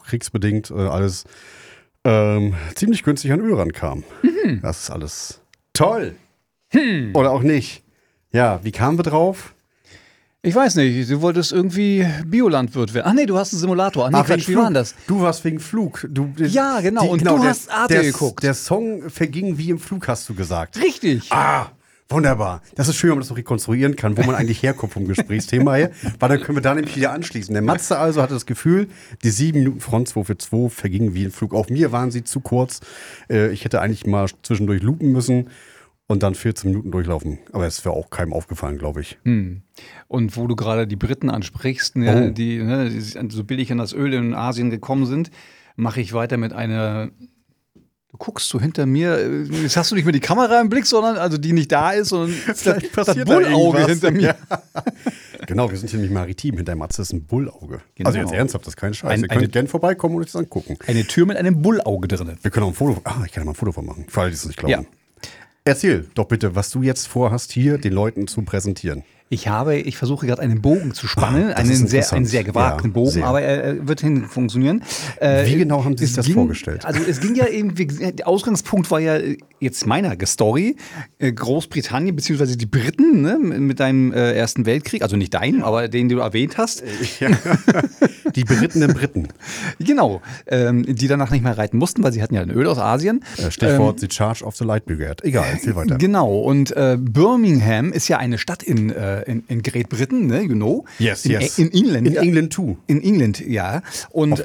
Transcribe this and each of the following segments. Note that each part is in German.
kriegsbedingt alles ziemlich günstig an Öl rankam. Das ist alles toll. Oder auch nicht. Ja, wie kamen wir drauf? Ich weiß nicht, du wolltest irgendwie Biolandwirt werden. Ach nee, du hast einen Simulator. Ach nee, Quatsch, wie war denn das? Du warst wegen Flug. Ja, genau. Und du hast Arte geguckt. Der Song verging wie im Flug, hast du gesagt. Richtig. Wunderbar. Das ist schön, wenn man das noch rekonstruieren kann, wo man eigentlich herkommt vom Gesprächsthema her. Weil dann können wir da nämlich wieder anschließen. Der Matze also hatte das Gefühl, die 7 Minuten Front 2 für 2 vergingen wie im Flug. Auch mir waren sie zu kurz. Ich hätte eigentlich mal zwischendurch loopen müssen und dann 14 Minuten durchlaufen. Aber es wäre auch keinem aufgefallen, glaube ich. Und wo du gerade die Briten ansprichst, die so billig an das Öl in Asien gekommen sind, mache ich weiter mit einer... Du guckst so hinter mir, jetzt hast du nicht mehr die Kamera im Blick, sondern also die nicht da ist, sondern das Bullauge hinter mir. Ja. Genau, wir sind hier nicht maritim, hinter Matze ist ein Bullauge. Genau. Also jetzt ernsthaft, das ist kein Scheiß. Ihr könnt gerne vorbeikommen und euch das angucken. Eine Tür mit einem Bullauge drin. Wir können auch ein Foto, ich kann ja mal ein Foto von machen, für alle, die es nicht glauben. Ja. Erzähl doch bitte, was du jetzt vorhast, hier den Leuten zu präsentieren. Ich versuche gerade einen Bogen zu spannen, einen sehr gewagten Bogen, sehr. Aber er wird funktionieren. Wie genau haben Sie sich das vorgestellt? Also es ging ja irgendwie, der Ausgangspunkt war ja jetzt meiner Story, Großbritannien beziehungsweise die Briten, ne, mit deinem Ersten Weltkrieg, also nicht deinen, aber den du erwähnt hast. Ja. Die berittenen Briten. Genau, die danach nicht mehr reiten mussten, weil sie hatten ja ein Öl aus Asien. Stichwort the Charge of the Light Brigade. Egal, erzähl weiter. Genau, und Birmingham ist ja eine Stadt in Great Britain, ne, you know. Yes. In England. In England too. In England, ja. Und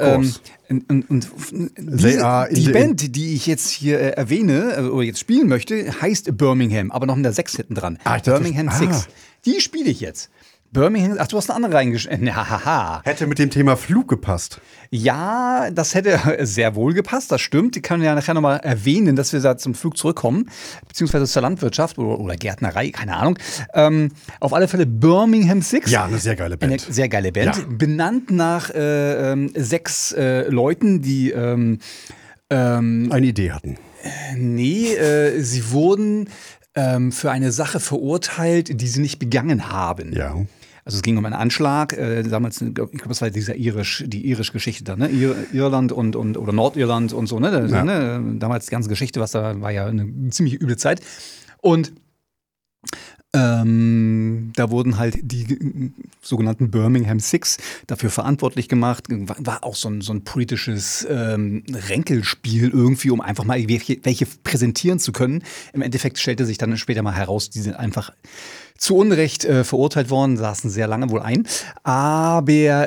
die Band, die ich jetzt hier erwähne, oder jetzt spielen möchte, heißt Birmingham, aber noch in der 6 hinten dran. Birmingham 6. Die spiele ich jetzt. Birmingham, du hast eine andere reingeschrieben. Hätte mit dem Thema Flug gepasst. Ja, das hätte sehr wohl gepasst, das stimmt. Die können wir ja nachher nochmal erwähnen, dass wir da zum Flug zurückkommen, beziehungsweise zur Landwirtschaft oder Gärtnerei, keine Ahnung. Auf alle Fälle Birmingham 6. Ja, eine sehr geile Band. Eine sehr geile Band, benannt nach 6 Leuten, die eine Idee hatten. Sie wurden für eine Sache verurteilt, die sie nicht begangen haben. Ja. Also es ging um einen Anschlag, damals, ich glaube, das war die Irisch-Geschichte da, ne? Irland oder Nordirland und so, ne? Ja. Damals die ganze Geschichte, was da war ja eine ziemlich üble Zeit. Und da wurden halt die sogenannten Birmingham Six dafür verantwortlich gemacht. War auch so ein politisches Ränkelspiel irgendwie, um einfach mal welche präsentieren zu können. Im Endeffekt stellte sich dann später mal heraus, die sind einfach zu Unrecht verurteilt worden, saßen sehr lange wohl ein. Aber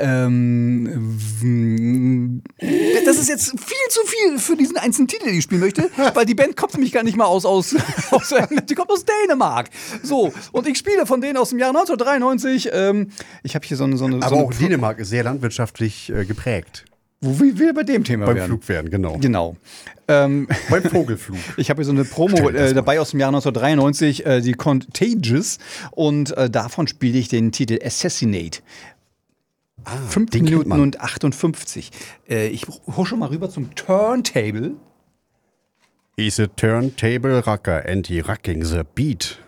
das ist jetzt viel zu viel für diesen einzelnen Titel, den ich spielen möchte, weil die Band kommt nämlich gar nicht mal aus England, die kommt aus Dänemark. So, und ich spiele von denen aus dem Jahr 1993. Ich habe hier so eine... Aber auch Dänemark ist sehr landwirtschaftlich geprägt. Wo wir bei dem Thema Beim Flug werden, genau. Beim Vogelflug. Ich habe hier so eine Promo dabei aus dem Jahr 1993, die Contagious. Und davon spiele ich den Titel Assassinate. 5 Minuten und 58. Ich husche mal rüber zum Turntable. He's a turntable rocker and he rocking the beat.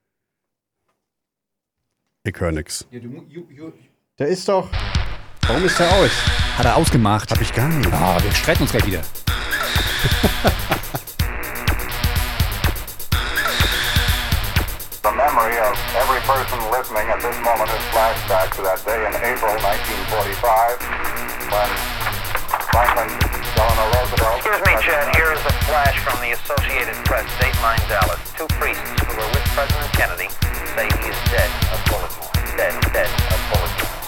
Ich höre nix. Der ist doch... Warum ist der aus? Hat er ausgemacht. Hab ich gar nicht. Wir streiten uns gleich wieder. The memory of every person listening at this moment is flashback to that day in April 1945 when Franklin Delano Roosevelt... Excuse me, Chad. Here is a flash from the Associated Press, Dateline Dallas. 2 priests who were with President Kennedy say he is dead of bullet wounds. Dead of bullet